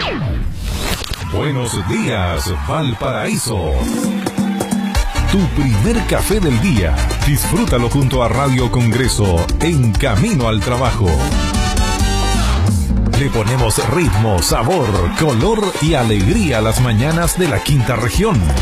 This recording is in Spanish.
Buenos días, Valparaíso. Tu primer café del día. Disfrútalo junto a Radio Congreso en camino al trabajo. Le ponemos ritmo, sabor, color y alegría a las mañanas de la quinta región.